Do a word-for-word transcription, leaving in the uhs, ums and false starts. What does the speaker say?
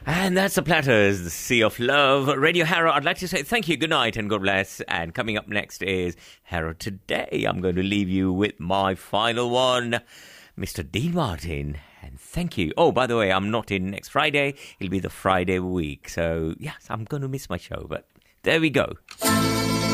And that's the Platters, the Sea of Love. Radio Harrow, I'd like to say thank you, good night, and God bless. And coming up next is Harrow Today. I'm going to leave you with my final one, Mister Dean Martin. And thank you. Oh, by the way, I'm not in next Friday. It'll be the Friday week. So, yes, I'm going to miss my show, but there we go.